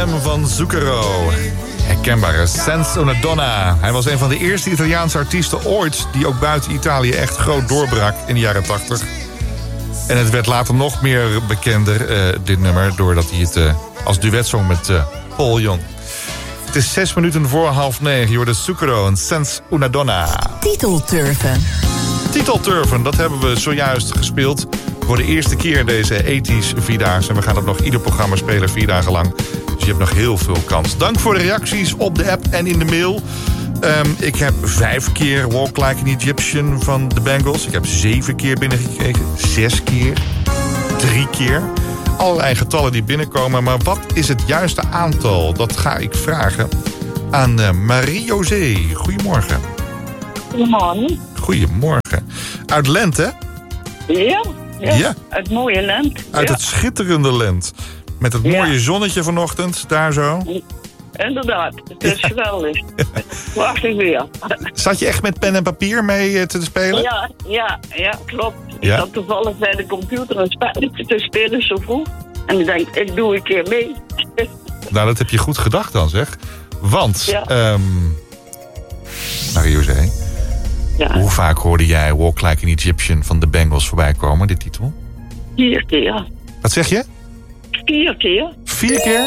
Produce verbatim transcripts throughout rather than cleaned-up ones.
stem van Zucchero. Herkenbare Senza una Donna. Hij was een van de eerste Italiaanse artiesten ooit die ook buiten Italië echt groot doorbrak in de jaren tachtig. En het werd later nog meer bekender, uh, dit nummer, doordat hij het uh, als duet zong met uh, Paul Young. Het is zes minuten voor half negen. Je hoort de Zucchero en Senza una Donna. Titelturven. Titelturven, dat hebben we zojuist gespeeld voor de eerste keer deze tachtig Vierdaagse. En we gaan het nog ieder programma spelen, vier dagen lang. Dus je hebt nog heel veel kans. Dank voor de reacties op de app en in de mail. Um, ik heb vijf keer Walk Like an Egyptian van de Bangles. Ik heb zeven keer binnengekregen. Zes keer. Drie keer. Allerlei getallen die binnenkomen. Maar wat is het juiste aantal? Dat ga ik vragen aan uh, Marie-José. Goedemorgen. Goedemorgen. Goedemorgen. Uit Lent, hè? Ja, ja. Ja. Het mooie Lent. Uit ja. het schitterende Lent. Met het mooie Ja. zonnetje vanochtend, daar zo. Inderdaad, het is geweldig. Prachtig weer. Zat je echt met pen en papier mee uh, te spelen? Ja, ja, ja, klopt. Ja? Ik zat toevallig bij de computer een spelletje te spelen zo vroeg. En ik denk, ik doe een keer mee. Nou, dat heb je goed gedacht dan, zeg. Want, Ja. um, Marie-José, Ja, hoe vaak hoorde jij Walk Like an Egyptian van de Bangles voorbij komen, dit titel? vier keer. Wat zeg je? Vier keer. Vier keer?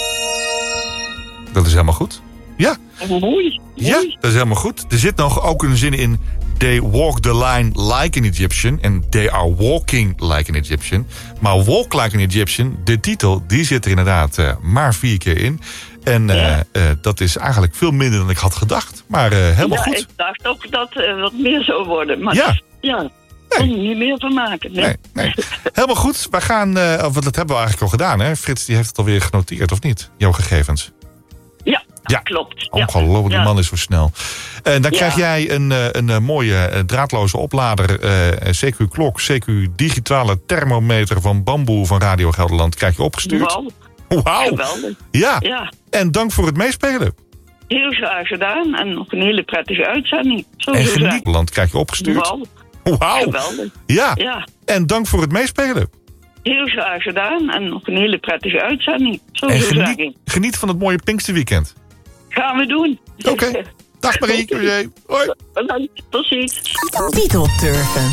Dat is helemaal goed. Ja, Mooi. ja, dat is helemaal goed. Er zit nog ook een zin in. They walk the line like an Egyptian. En they are walking like an Egyptian. Maar Walk Like an Egyptian, de titel, die zit er inderdaad uh, maar vier keer in. En uh, Ja. uh, dat is eigenlijk veel minder dan ik had gedacht. Maar uh, helemaal Ja, goed. ik dacht ook dat het wat meer zou worden. Maar Ja. ja, kon er niet meer van maken. Nee. Nee, nee. Helemaal goed. We gaan, uh, of dat hebben we eigenlijk al gedaan, hè? Frits die heeft het alweer genoteerd, of niet? Jouw gegevens. Ja, Ja. klopt. Ongelooflijk, die Ja. man is zo snel. En dan Ja. krijg jij een, uh, een uh, mooie uh, draadloze oplader. Uh, C Q klok, C Q digitale thermometer van Bamboe van Radio Gelderland. Krijg je opgestuurd. Wauw, Wauw. geweldig. Ja. Ja. En dank voor het meespelen. Heel graag gedaan en nog een hele prettige uitzending. Zo En zou ik zeggen. geniet. Land krijg je opgestuurd. Wauw, Wauw. geweldig. Ja. Ja, En dank voor het meespelen. heel graag gedaan en nog een hele prettige uitzending. Zo En zou ik zeggen. geniet, geniet van het mooie Pinksterweekend. Gaan we doen. Oké. Dag Marie. Hoi. Bedankt. Tot ziens. Titelturven.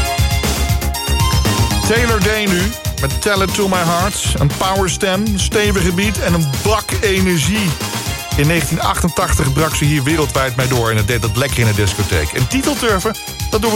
Taylor Day nu, met Tell It To My Heart. Een powerstem, stevige beat en een bak energie. In negentien achtentachtig brak ze hier wereldwijd mee door en het deed dat lekker in de discotheek. En titelturven, dat doen we